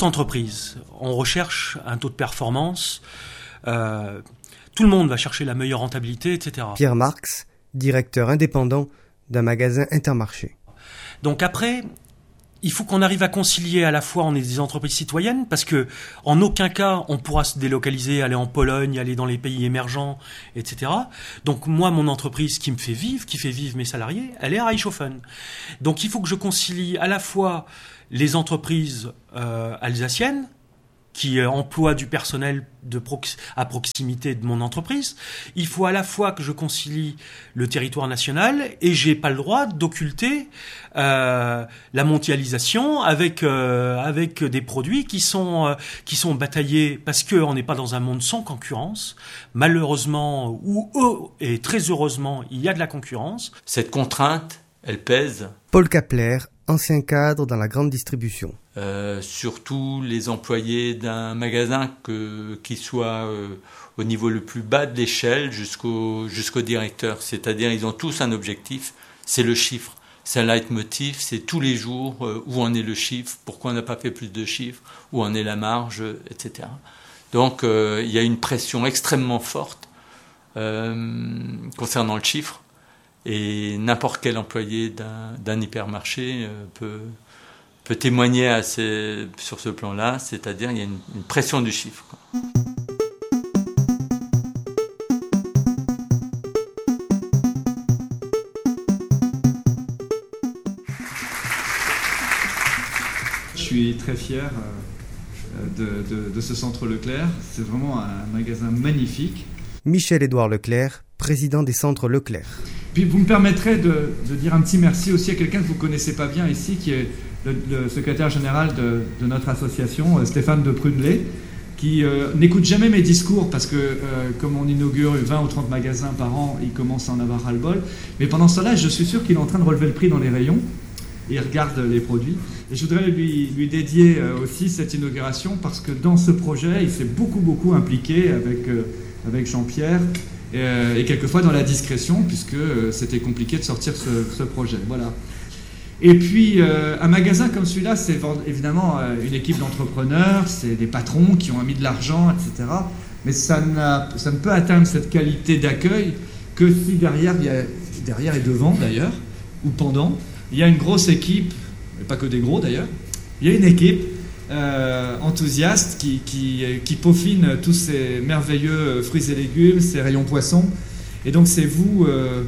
toute entreprise, on recherche un taux de performance. Tout le monde va chercher la meilleure rentabilité, etc. Pierre Marx, directeur indépendant d'un magasin Intermarché. Donc après, il faut qu'on arrive à concilier à la fois, on est des entreprises citoyennes, parce que en aucun cas on pourra se délocaliser, aller en Pologne, aller dans les pays émergents, etc. Donc moi, mon entreprise qui me fait vivre, qui fait vivre mes salariés, elle est à Reichshofen. Donc il faut que je concilie à la fois les entreprises alsaciennes, qui emploie du personnel à proximité de mon entreprise. Il faut à la fois que je concilie le territoire national et j'ai pas le droit d'occulter la mondialisation avec des produits qui sont bataillés parce que on n'est pas dans un monde sans concurrence. Malheureusement et très heureusement, il y a de la concurrence. Cette contrainte, elle pèse. Paul Kapler, ancien cadre dans la grande distribution. Surtout les employés d'un magasin qui soit au niveau le plus bas de l'échelle jusqu'au directeur. C'est-à-dire ils ont tous un objectif, c'est le chiffre. C'est un leitmotiv, c'est tous les jours où en est le chiffre, pourquoi on n'a pas fait plus de chiffres, où en est la marge, etc. Donc il y a une pression extrêmement forte concernant le chiffre. Et n'importe quel employé d'un hypermarché peut témoigner sur ce plan-là, c'est-à-dire il y a une pression du chiffre. Je suis très fier de ce centre Leclerc. C'est vraiment un magasin magnifique. Michel-Édouard Leclerc, président des centres Leclerc. Puis vous me permettrez de dire un petit merci aussi à quelqu'un que vous ne connaissez pas bien ici, qui est le secrétaire général de notre association, Stéphane de Prunelay, qui n'écoute jamais mes discours parce que comme on inaugure 20 ou 30 magasins par an, il commence à en avoir ras-le-bol. Mais pendant ce temps-là, je suis sûr qu'il est en train de relever le prix dans les rayons. Il regarde les produits. Et je voudrais lui dédier aussi cette inauguration parce que dans ce projet, il s'est beaucoup impliqué avec Jean-Pierre et quelquefois dans la discrétion puisque c'était compliqué de sortir ce projet. Voilà. Et puis, un magasin comme celui-là, c'est évidemment une équipe d'entrepreneurs, c'est des patrons qui ont mis de l'argent, etc. Mais ça ne peut atteindre cette qualité d'accueil que si derrière et devant d'ailleurs, ou pendant, il y a une grosse équipe, et pas que des gros d'ailleurs, il y a une équipe enthousiaste qui peaufine tous ces merveilleux fruits et légumes, ces rayons poissons. Et donc c'est vous,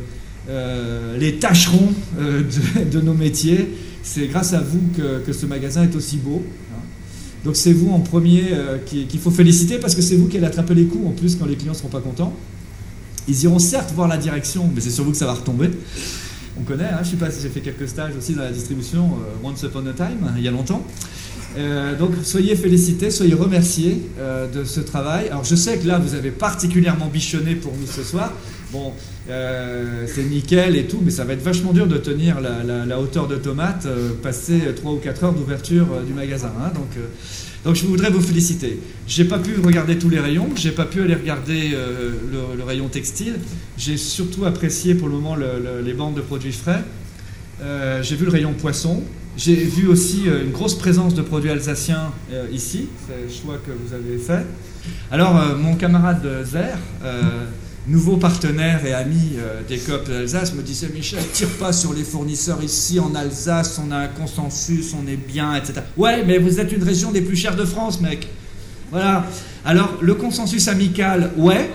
les tâcherons de nos métiers. C'est grâce à vous que ce magasin est aussi beau. Donc c'est vous en premier qu'il faut féliciter parce que c'est vous qui allez attraper les coups en plus quand les clients ne seront pas contents. Ils iront certes voir la direction, mais c'est sur vous que ça va retomber. On connaît, hein, je sais pas si j'ai fait quelques stages aussi dans la distribution once upon a time, il y a longtemps. Donc soyez félicités, soyez remerciés de ce travail. Alors je sais que là vous avez particulièrement bichonné pour nous ce soir. Bon, c'est nickel et tout, mais ça va être vachement dur de tenir la hauteur de tomate, passer 3 ou 4 heures d'ouverture du magasin. Hein, donc je voudrais vous féliciter. J'ai pas pu regarder tous les rayons, j'ai pas pu aller regarder le rayon textile. J'ai surtout apprécié pour le moment les bandes de produits frais. J'ai vu le rayon poisson. J'ai vu aussi une grosse présence de produits alsaciens ici. C'est le choix que vous avez fait. Alors, mon camarade Zer, nouveau partenaire et ami des COP d'Alsace, me disait « Michel, tire pas sur les fournisseurs ici en Alsace, on a un consensus, on est bien, etc. » Ouais, mais vous êtes une région des plus chères de France, mec. Voilà. Alors, le consensus amical, ouais.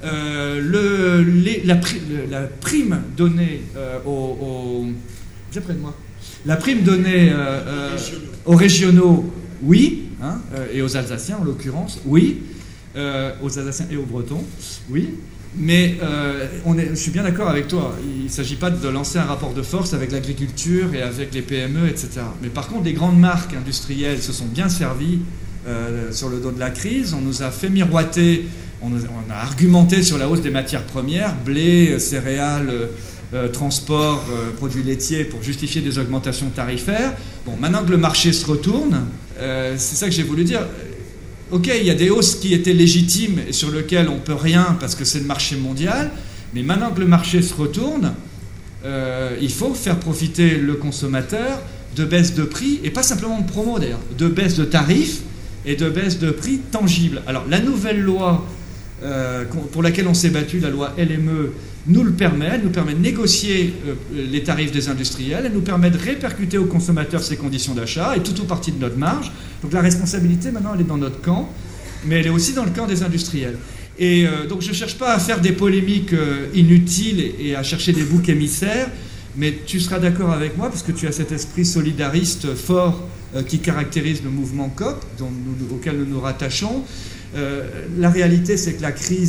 La prime donnée J'ai près de moi. La prime donnée aux régionaux, oui, hein, et aux Alsaciens en l'occurrence, oui, aux Alsaciens et aux Bretons, oui, mais je suis bien d'accord avec toi, il ne s'agit pas de lancer un rapport de force avec l'agriculture et avec les PME, etc. Mais par contre, les grandes marques industrielles se sont bien servies sur le dos de la crise, on nous a fait miroiter, on a argumenté sur la hausse des matières premières, blé, céréales, transport, produits laitiers pour justifier des augmentations tarifaires. Bon, maintenant que le marché se retourne, c'est ça que j'ai voulu dire. Ok, il y a des hausses qui étaient légitimes et sur lesquelles on ne peut rien parce que c'est le marché mondial, mais maintenant que le marché se retourne, il faut faire profiter le consommateur de baisse de prix, et pas simplement de promo d'ailleurs, de baisse de tarifs, et de baisse de prix tangibles. Alors la nouvelle loi pour laquelle on s'est battu, la loi LME, nous le permet. Elle nous permet de négocier les tarifs des industriels, elle nous permet de répercuter aux consommateurs ces conditions d'achat et tout ou partie de notre marge. Donc la responsabilité maintenant elle est dans notre camp, mais elle est aussi dans le camp des industriels. Et donc je ne cherche pas à faire des polémiques inutiles et à chercher des boucs émissaires, mais tu seras d'accord avec moi parce que tu as cet esprit solidariste fort qui caractérise le mouvement COP auquel nous nous rattachons. La réalité c'est que la crise